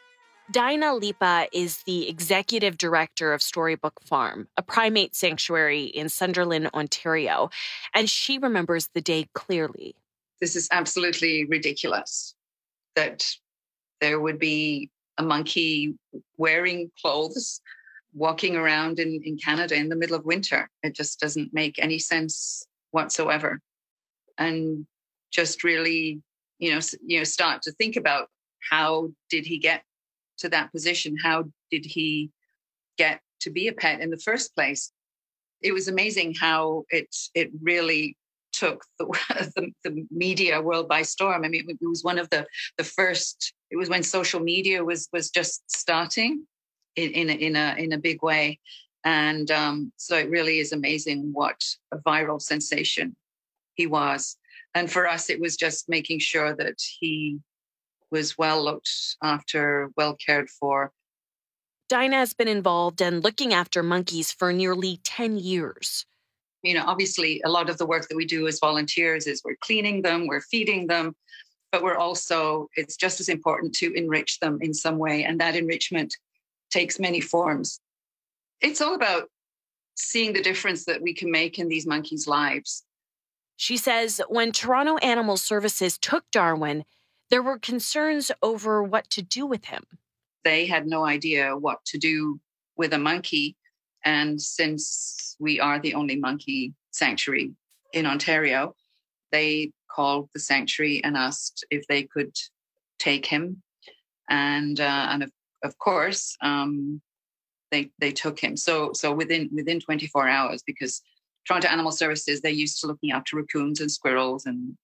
Dinah Lipa is the executive director of Storybook Farm, a primate sanctuary in Sunderland, Ontario, and she remembers the day clearly. This is absolutely ridiculous that there would be a monkey wearing clothes, walking around in Canada in the middle of winter. It just doesn't make any sense whatsoever. And just really, start to think about, how did he get to that position? How did he get to be a pet in the first place? It was amazing how it really took the media world by storm. I mean, it was one of the first. It was when social media was just starting in a big way, and so it really is amazing what a viral sensation he was. And for us, it was just making sure that he was well looked after, well cared for. Dinah has been involved in looking after monkeys for nearly 10 years. Obviously, a lot of the work that we do as volunteers is we're cleaning them, we're feeding them, but it's just as important to enrich them in some way. And that enrichment takes many forms. It's all about seeing the difference that we can make in these monkeys' lives. She says when Toronto Animal Services took Darwin, there were concerns over what to do with him. They had no idea what to do with a monkey. And since we are the only monkey sanctuary in Ontario, they called the sanctuary and asked if they could take him. And of course, they took him. So within 24 hours, because Toronto Animal Services, they're used to looking after raccoons and squirrels and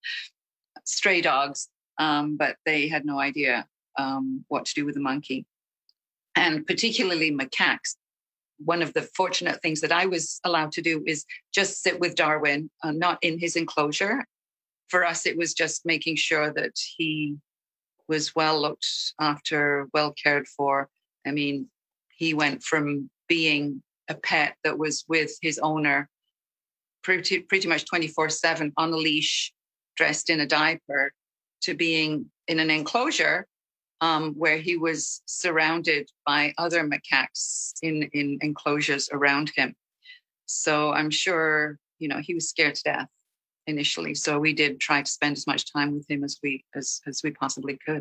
stray dogs, but they had no idea what to do with the monkey. And particularly macaques. One of the fortunate things that I was allowed to do is just sit with Darwin, not in his enclosure. For us, it was just making sure that he was well looked after, well cared for. I mean, he went from being a pet that was with his owner pretty much 24/7 on a leash, dressed in a diaper, to being in an enclosure where he was surrounded by other macaques in enclosures around him. So I'm sure, he was scared to death initially. So we did try to spend as much time with him as we possibly could.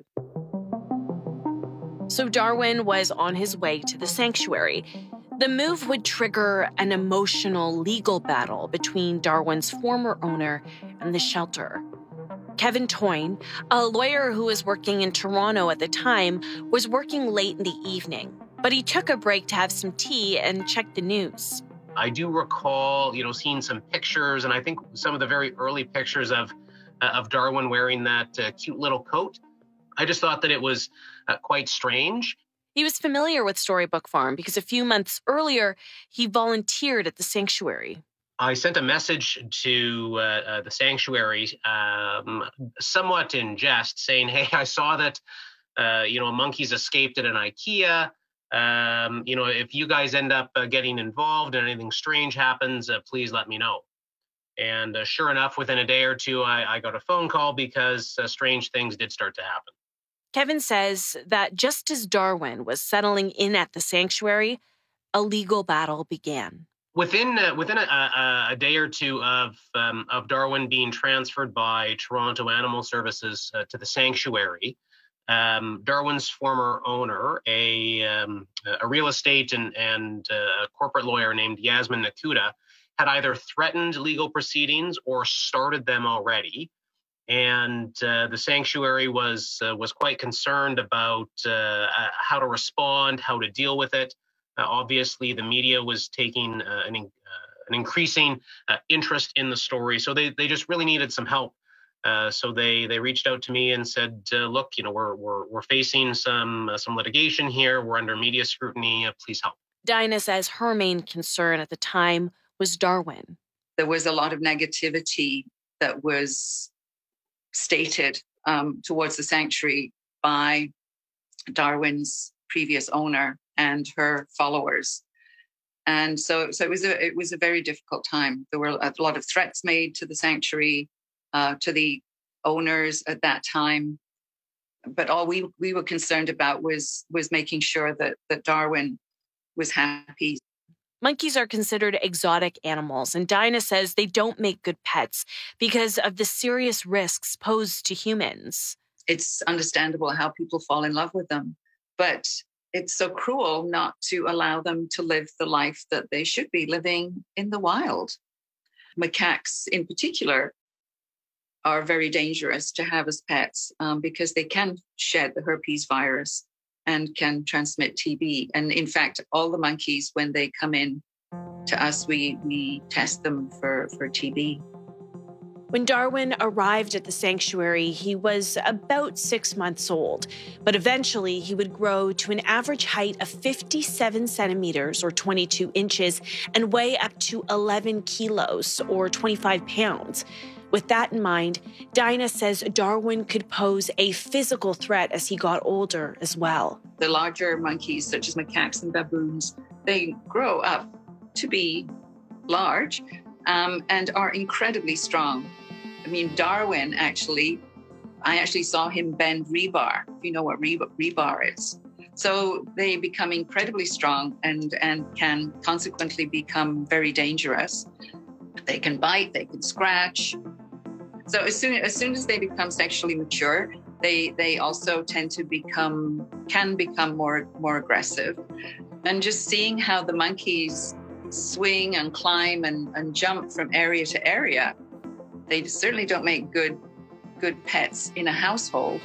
So Darwin was on his way to the sanctuary. The move would trigger an emotional legal battle between Darwin's former owner and the shelter. Kevin Toyne, a lawyer who was working in Toronto at the time, was working late in the evening, but he took a break to have some tea and check the news. I do recall, seeing some pictures, and I think some of the very early pictures of Darwin wearing that cute little coat. I just thought that it was quite strange. He was familiar with Storybook Farm because a few months earlier, he volunteered at the sanctuary. I sent a message to the sanctuary, somewhat in jest, saying, hey, I saw that, monkeys escaped at an IKEA. If you guys end up getting involved and anything strange happens, please let me know. And sure enough, within a day or two, I got a phone call because strange things did start to happen. Kevin says that just as Darwin was settling in at the sanctuary, a legal battle began. Within a day or two of Darwin being transferred by Toronto Animal Services to the sanctuary, Darwin's former owner, a real estate and corporate lawyer named Yasmin Nakuda, had either threatened legal proceedings or started them already. And the sanctuary was quite concerned about how to respond, how to deal with it. Obviously, the media was taking an increasing interest in the story, so they just really needed some help. So they reached out to me and said, "Look, we're facing some litigation here. We're under media scrutiny. Please help." Dinah says her main concern at the time was Darwin. There was a lot of negativity that was stated towards the sanctuary by Darwin's previous owner and her followers. And so it was a very difficult time. There were a lot of threats made to the sanctuary, to the owners at that time. But all we were concerned about was making sure that Darwin was happy. Monkeys are considered exotic animals, and Dinah says they don't make good pets because of the serious risks posed to humans. It's understandable how people fall in love with them, but it's so cruel not to allow them to live the life that they should be living in the wild. Macaques in particular are very dangerous to have as pets because they can shed the herpes virus and can transmit TB. And in fact, all the monkeys, when they come in to us, we test them for TB. When Darwin arrived at the sanctuary, he was about 6 months old, but eventually he would grow to an average height of 57 centimeters or 22 inches and weigh up to 11 kilos or 25 pounds. With that in mind, Dinah says Darwin could pose a physical threat as he got older as well. The larger monkeys, such as macaques and baboons, they grow up to be large and are incredibly strong. I mean, Darwin I actually saw him bend rebar, if you know what rebar is. So they become incredibly strong and can consequently become very dangerous. They can bite, they can scratch. So as soon as they become sexually mature, they also can become more aggressive. And just seeing how the monkeys swing and climb and jump from area to area, they certainly don't make good pets in a household.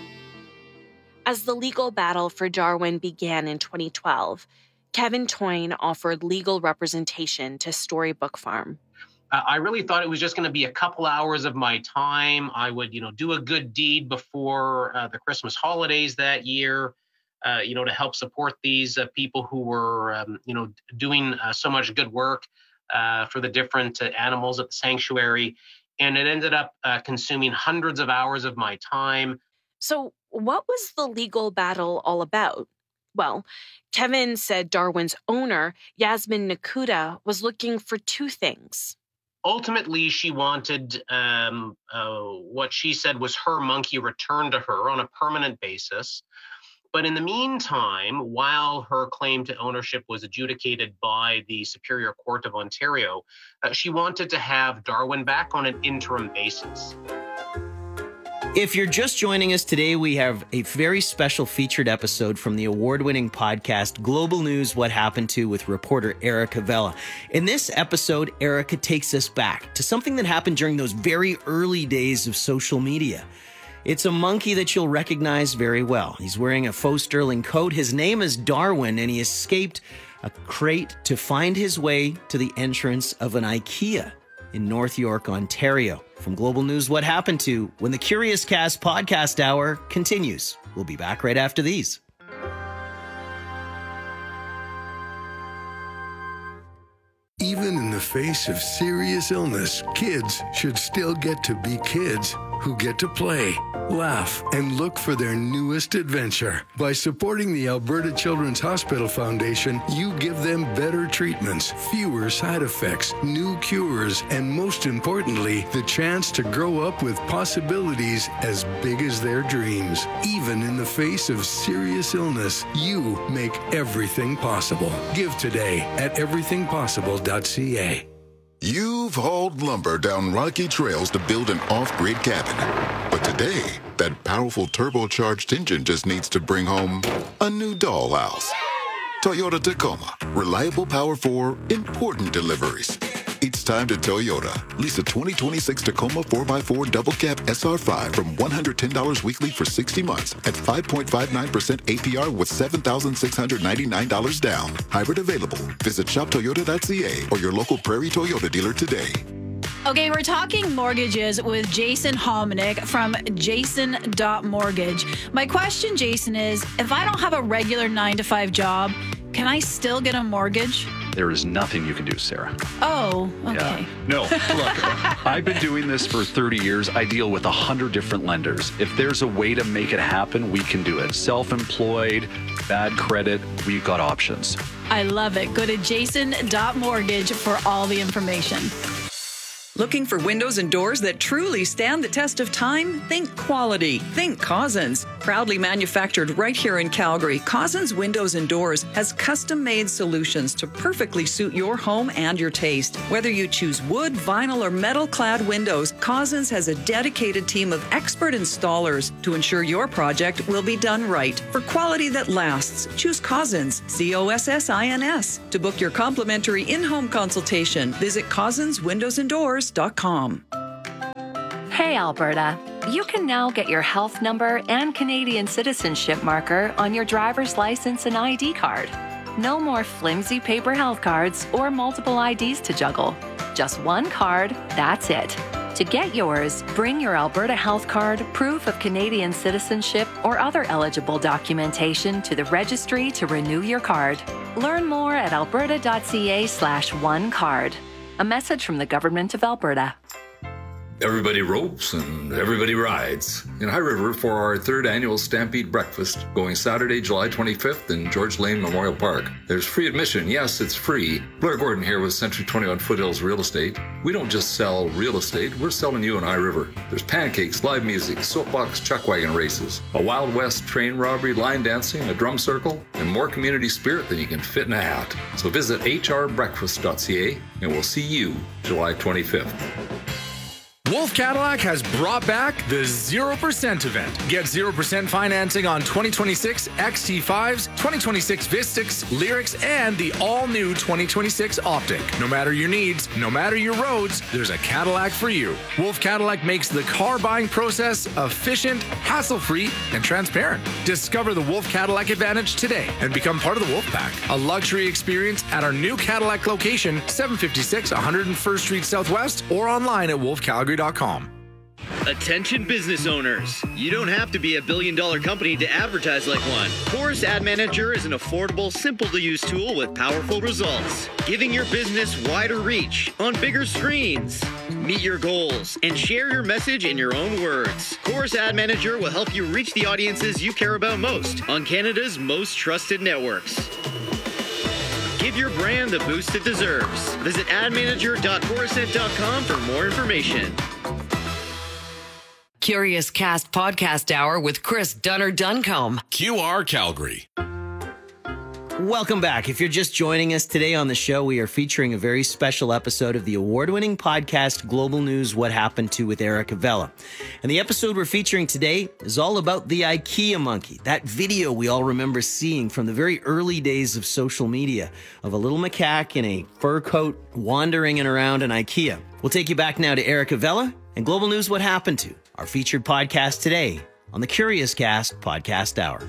As the legal battle for Darwin began in 2012, Kevin Toyne offered legal representation to Storybook Farm. I really thought it was just going to be a couple hours of my time. I would, do a good deed before the Christmas holidays that year, to help support these people who were, doing so much good work for the different animals at the sanctuary. And it ended up consuming hundreds of hours of my time. So what was the legal battle all about? Well, Kevin said Darwin's owner, Yasmin Nakuda, was looking for two things. Ultimately, she wanted what she said was her monkey returned to her on a permanent basis. But in the meantime, while her claim to ownership was adjudicated by the Superior Court of Ontario, she wanted to have Darwin back on an interim basis. If you're just joining us today, we have a very special featured episode from the award-winning podcast Global News What Happened To with reporter Erica Vela. In this episode, Erica takes us back to something that happened during those very early days of social media. It's a monkey that you'll recognize very well. He's wearing a faux sterling coat. His name is Darwin, and he escaped a crate to find his way to the entrance of an IKEA in North York, Ontario. From Global News What Happened To, when the Curious Cast podcast hour continues. We'll be back right after these. Even in the face of serious illness, kids should still get to be kids who get to play, laugh, and look for their newest adventure. By supporting the Alberta Children's Hospital Foundation, you give them better treatments, fewer side effects, new cures, and most importantly, the chance to grow up with possibilities as big as their dreams. Even in the face of serious illness, you make everything possible. Give today at everythingpossible.ca. You've hauled lumber down rocky trails to build an off-grid cabin. But today, that powerful turbocharged engine just needs to bring home a new dollhouse. Toyota Tacoma. Reliable power for important deliveries. It's time to Toyota. Lease a 2026 Tacoma 4x4 double cab SR5 from $110 weekly for 60 months at 5.59% APR with $7,699 down. Hybrid available. Visit shoptoyota.ca or your local Prairie Toyota dealer today. Okay, we're talking mortgages with Jason Hominick from jason.mortgage. My question, Jason, is if I don't have a regular 9-to-5 job, can I still get a mortgage? There is nothing you can do, Sarah. Oh, okay. Yeah. No, look, I've been doing this for 30 years. I deal with 100 different lenders. If there's a way to make it happen, we can do it. Self-employed, bad credit, we've got options. I love it. Go to jason.mortgage for all the information. Looking for windows and doors that truly stand the test of time? Think quality. Think Cousins. Proudly manufactured right here in Calgary, Cousins Windows and Doors has custom-made solutions to perfectly suit your home and your taste. Whether you choose wood, vinyl, or metal-clad windows, Cousins has a dedicated team of expert installers to ensure your project will be done right. For quality that lasts, choose Cousins, COSSINS. To book your complimentary in-home consultation, visit CousinsWindowsandDoors.com. Hey, Alberta. You can now get your health number and Canadian citizenship marker on your driver's license and ID card. No more flimsy paper health cards or multiple IDs to juggle. Just one card, that's it. To get yours, bring your Alberta health card, proof of Canadian citizenship, or other eligible documentation to the registry to renew your card. Learn more at alberta.ca/onecard. A message from the Government of Alberta. Everybody ropes and everybody rides in High River for our third annual Stampede Breakfast going Saturday, July 25th in George Lane Memorial Park. There's free admission. Yes, it's free. Blair Gordon here with Century 21 Foothills Real Estate. We don't just sell real estate, we're selling you in High River. There's pancakes, live music, soapbox chuck wagon races, a Wild West train robbery, line dancing, a drum circle, and more community spirit than you can fit in a hat. So visit hrbreakfast.ca and we'll see you July 25th. Wolf Cadillac has brought back the 0% event. Get 0% financing on 2026 XT5s, 2026 Vistix, Lyrics, and the all-new 2026 Optic. No matter your needs, no matter your roads, there's a Cadillac for you. Wolf Cadillac makes the car buying process efficient, hassle-free, and transparent. Discover the Wolf Cadillac Advantage today and become part of the Wolf Pack. A luxury experience at our new Cadillac location, 756 101st Street Southwest, or online at wolfcalgary.com. Attention business owners. You don't have to be a billion-dollar company to advertise like one. Chorus Ad Manager is an affordable, simple-to-use tool with powerful results, giving your business wider reach on bigger screens. Meet your goals and share your message in your own words. Chorus Ad Manager will help you reach the audiences you care about most on Canada's most trusted networks. Give your brand the boost it deserves. Visit admanager.corusent.com for more information. Curious Cast Podcast Hour with Chris Dunner-Duncombe. QR Calgary. Welcome back. If you're just joining us today on the show, we are featuring a very special episode of the award-winning podcast Global News What Happened To with Erica Vella. And the episode we're featuring today is all about the IKEA monkey, that video we all remember seeing from the very early days of social media of a little macaque in a fur coat wandering around an IKEA. We'll take you back now to Erica Vella and Global News What Happened To, our featured podcast today on the Curious Cast Podcast Hour.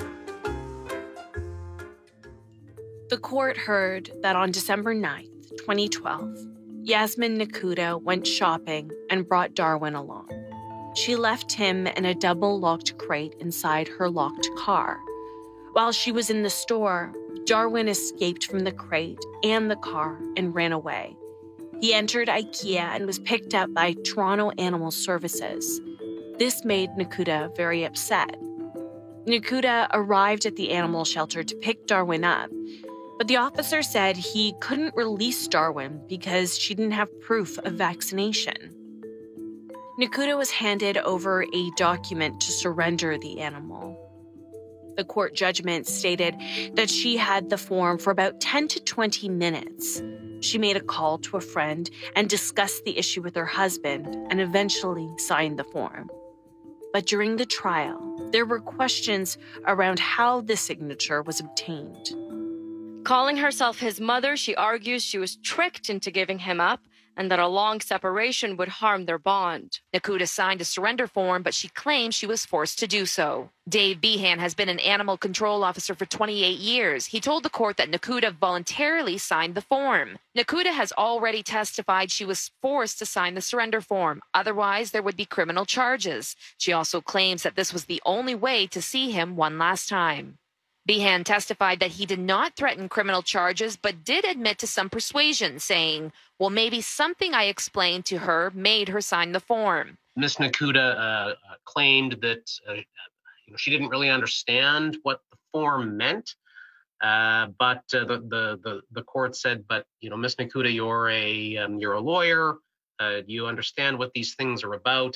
The court heard that on December 9th, 2012, Yasmin Nakuda went shopping and brought Darwin along. She left him in a double-locked crate inside her locked car. While she was in the store, Darwin escaped from the crate and the car and ran away. He entered IKEA and was picked up by Toronto Animal Services. This made Nakuda very upset. Nakuda arrived at the animal shelter to pick Darwin up, but the officer said he couldn't release Darwin because she didn't have proof of vaccination. Nakuda was handed over a document to surrender the animal. The court judgment stated that she had the form for about 10 to 20 minutes. She made a call to a friend and discussed the issue with her husband and eventually signed the form. But during the trial, there were questions around how the signature was obtained. Calling herself his mother, she argues she was tricked into giving him up and that a long separation would harm their bond. Nakuda signed a surrender form, but she claims she was forced to do so. Dave Behan has been an animal control officer for 28 years. He told the court that Nakuda voluntarily signed the form. Nakuda has already testified she was forced to sign the surrender form. Otherwise, there would be criminal charges. She also claims that this was the only way to see him one last time. Behan testified that he did not threaten criminal charges, but did admit to some persuasion, saying, well, maybe something I explained to her made her sign the form. Ms. Nakuda claimed that she didn't really understand what the form meant, but the court said, but Ms. Nakuda, you're a lawyer, you understand what these things are about.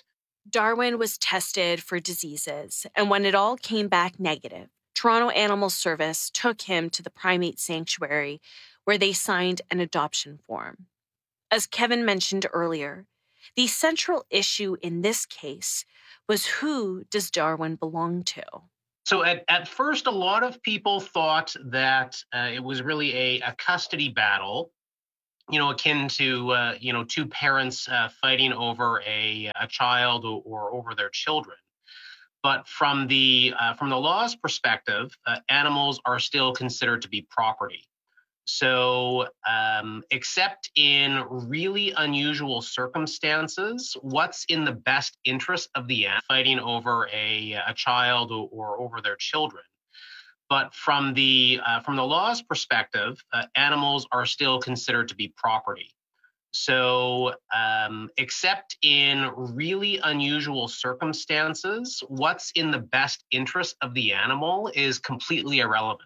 Darwin was tested for diseases, and when it all came back negative, Toronto Animal Service took him to the primate sanctuary where they signed an adoption form. As Kevin mentioned earlier, the central issue in this case was, who does Darwin belong to? So at first, a lot of people thought that it was really a custody battle, akin to, two parents fighting over a child or over their children. But from the law's perspective, animals are still considered to be property. So, except in really unusual circumstances, what's in the best interest of the animal, fighting over a child or over their children. But from the law's perspective, animals are still considered to be property. So, except in really unusual circumstances, what's in the best interest of the animal is completely irrelevant.